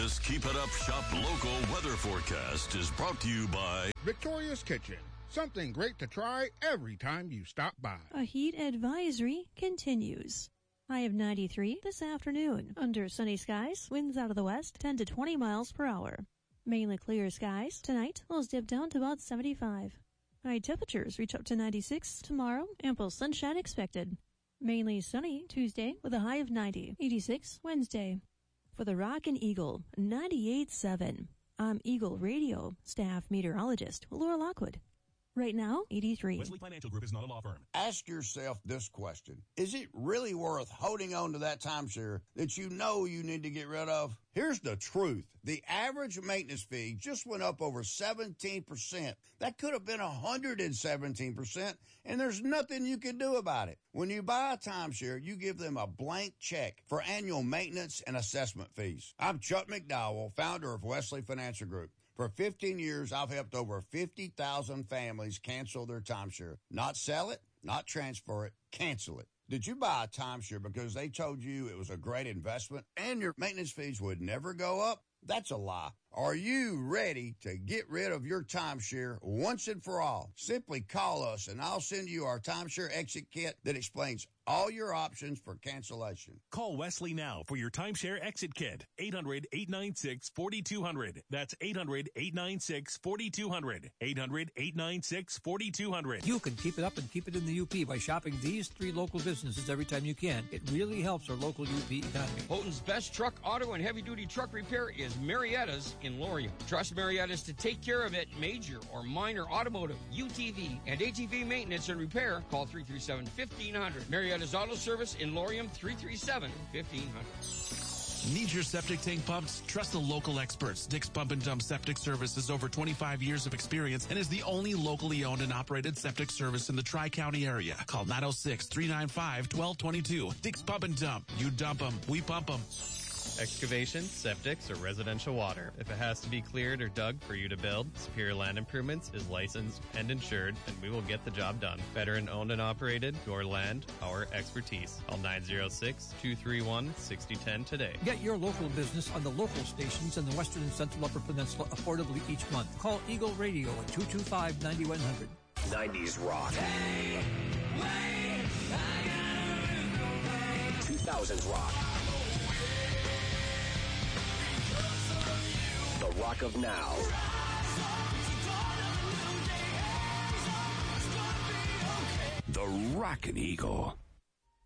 This Keep It Up Shop Local weather forecast is brought to you by Victoria's Kitchen. Something great to try every time you stop by. A heat advisory continues. High of 93 this afternoon. Under sunny skies, winds out of the west 10 to 20 miles per hour. Mainly clear skies. Tonight, lows dip down to about 75. High temperatures reach up to 96 tomorrow. Ample sunshine expected. Mainly sunny Tuesday with a high of 90. 86 Wednesday. For the Rockin' Eagle, 98.7. I'm Eagle Radio staff meteorologist Laura Lockwood. Right now, 83. Wesley Financial Group is not a law firm. Ask yourself this question. Is it really worth holding on to that timeshare that you know you need to get rid of? Here's the truth. The average maintenance fee just went up over 17%. That could have been 117%, and there's nothing you can do about it. When you buy a timeshare, you give them a blank check for annual maintenance and assessment fees. I'm Chuck McDowell, founder of Wesley Financial Group. For 15 years, I've helped over 50,000 families cancel their timeshare. Not sell it, not transfer it, cancel it. Did you buy a timeshare because they told you it was a great investment and your maintenance fees would never go up? That's a lie. Are you ready to get rid of your timeshare once and for all? Simply call us and I'll send you our timeshare exit kit that explains all your options for cancellation. Call Wesley now for your timeshare exit kit. 800-896-4200. That's 800-896-4200. 800-896-4200. You can keep it up and keep it in the UP by shopping these 3 local businesses every time you can. It really helps our local UP economy. Houghton's best truck, auto, and heavy-duty truck repair is Marietta's in Laurium. Trust Marietta's to take care of it. Major or minor automotive, UTV, and ATV maintenance and repair. Call 337-1500. Marietta's Auto Service in Laurium, 337-1500. Need your septic tank pumped? Trust the local experts. Dick's Pump and Dump Septic Service has over 25 years of experience and is the only locally owned and operated septic service in the Tri-County area. Call 906-395-1222. Dick's Pump and Dump. You dump them, we pump them. Excavation, septics, or residential water. If it has to be cleared or dug for you to build, Superior Land Improvements is licensed and insured, and we will get the job done. Veteran owned and operated, your land, our expertise. Call 906-231-6010 today. Get your local business on the local stations in the Western and Central Upper Peninsula affordably each month. Call Eagle Radio at 225-9100. 90s rock. 2000s rock. The rock of now. The Rockin' Eagle.